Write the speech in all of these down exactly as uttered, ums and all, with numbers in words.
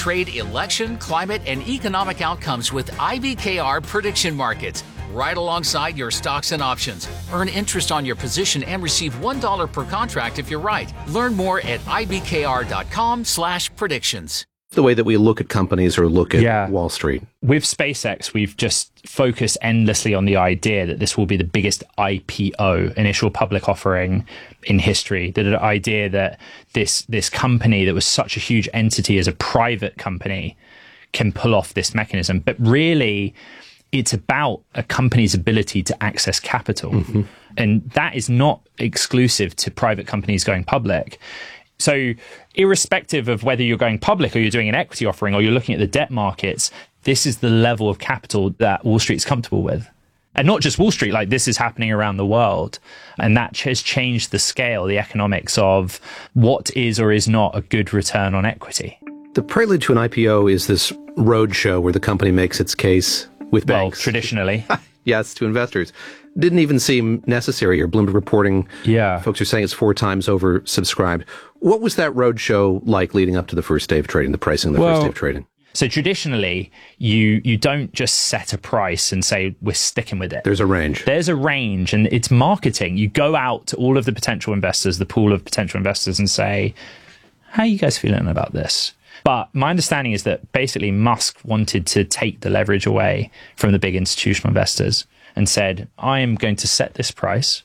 trade election, climate, and economic outcomes with I B K R prediction markets, right alongside your stocks and options. Earn interest on your position and receive one dollar per contract if you're right. Learn more at ibkr.com slash predictions. The way that we look at companies or look at yeah. Wall Street. With SpaceX, we've just focused endlessly on the idea that this will be the biggest I P O, initial public offering in history. The idea that this this company that was such a huge entity as a private company can pull off this mechanism. But really, it's about a company's ability to access capital. Mm-hmm. And that is not exclusive to private companies going public. So irrespective of whether you're going public or you're doing an equity offering or you're looking at the debt markets, this is the level of capital that Wall Street's comfortable with. And not just Wall Street, like this is happening around the world. And that has changed the scale, the economics of what is or is not a good return on equity. The prelude to an I P O is this roadshow where the company makes its case with banks. Well, traditionally. Yes, to investors. Didn't even seem necessary here. Bloomberg reporting, yeah. folks are saying it's four times oversubscribed. What was that roadshow like leading up to the first day of trading, the pricing of the well, first day of trading? So traditionally, you you don't just set a price and say, we're sticking with it. There's a range. There's a range, and it's marketing. You go out to all of the potential investors, the pool of potential investors, and say, how are you guys feeling about this? But my understanding is that basically Musk wanted to take the leverage away from the big institutional investors and said, I am going to set this price.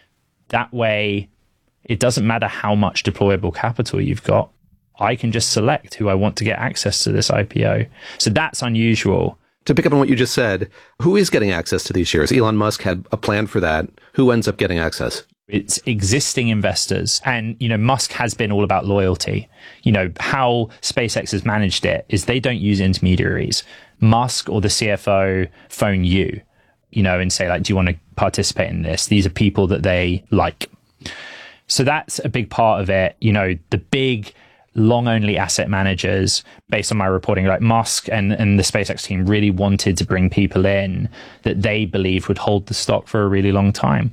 That way, it doesn't matter how much deployable capital you've got. I can just select who I want to get access to this I P O. So that's unusual. To pick up on what you just said, who is getting access to these shares? Elon Musk had a plan for that. Who ends up getting access? It's existing investors. And, you know, Musk has been all about loyalty. You know, how SpaceX has managed it is they don't use intermediaries. Musk or the C F O phone you, you know, and say, like, do you want to participate in this? These are people that they like. So that's a big part of it. You know, the big long only asset managers, based on my reporting, like Musk and, and the SpaceX team really wanted to bring people in that they believed would hold the stock for a really long time.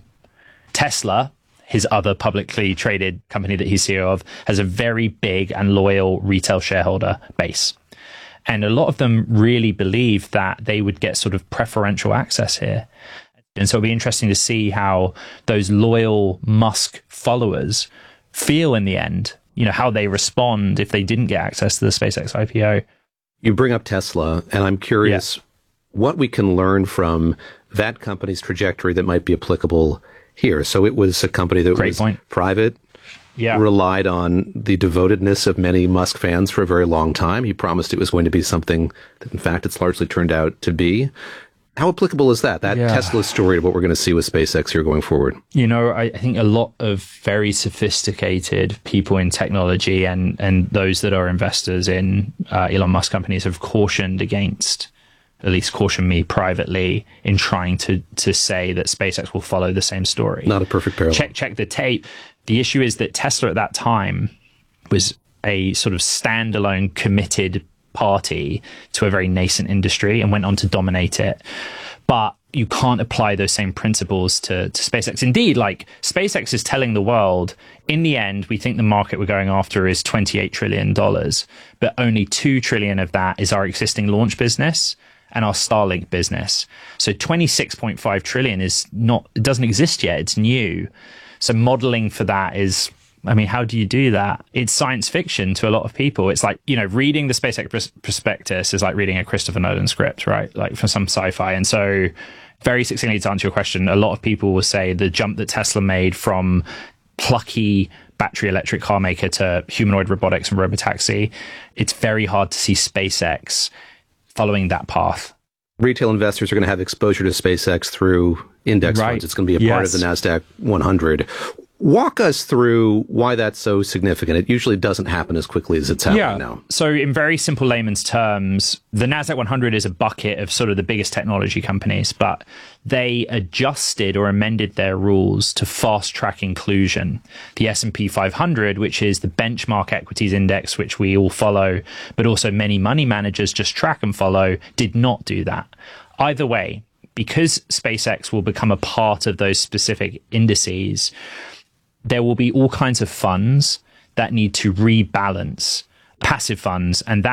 Tesla, his other publicly traded company that he's C E O of, has a very big and loyal retail shareholder base. And a lot of them really believe that they would get sort of preferential access here. And so it'll be interesting to see how those loyal Musk followers feel in the end, you know, how they respond if they didn't get access to the SpaceX I P O. You bring up Tesla, and I'm curious yeah. what we can learn from that company's trajectory that might be applicable here. So it was a company that Great was point. private, yeah. relied on the devotedness of many Musk fans for a very long time. He promised it was going to be something that, in fact, it's largely turned out to be. How applicable is that, that yeah. Tesla story to what we're going to see with SpaceX here going forward? You know, I, I think a lot of very sophisticated people in technology and, and those that are investors in uh, Elon Musk companies have cautioned against, at least cautioned me privately, in trying to to say that SpaceX will follow the same story. Not a perfect parallel. Check, check the tape. The issue is that Tesla at that time was a sort of standalone committed party to a very nascent industry and went on to dominate it. But you can't apply those same principles to, to SpaceX. Indeed, like SpaceX is telling the world, in the end, we think the market we're going after is twenty-eight trillion dollars, but only two trillion dollars of that is our existing launch business and our Starlink business. So twenty-six point five trillion dollars is not, it doesn't exist yet. It's new. So modeling for that is, I mean, how do you do that? It's science fiction to a lot of people. It's like, you know, reading the SpaceX pros- prospectus is like reading a Christopher Nolan script, right? Like from some sci-fi. And so very succinctly to answer your question, a lot of people will say the jump that Tesla made from plucky battery electric car maker to humanoid robotics and robotaxi, it's very hard to see SpaceX following that path. Retail investors are going to have exposure to SpaceX through index right. funds. It's going to be a yes. part of the NASDAQ one hundred. Walk us through why that's so significant. It usually doesn't happen as quickly as it's happening yeah. now. So in very simple layman's terms, the NASDAQ one hundred is a bucket of sort of the biggest technology companies, but they adjusted or amended their rules to fast track inclusion. The S and P five hundred, which is the benchmark equities index, which we all follow, but also many money managers just track and follow, did not do that. Either way, because SpaceX will become a part of those specific indices, there will be all kinds of funds that need to rebalance passive funds, and that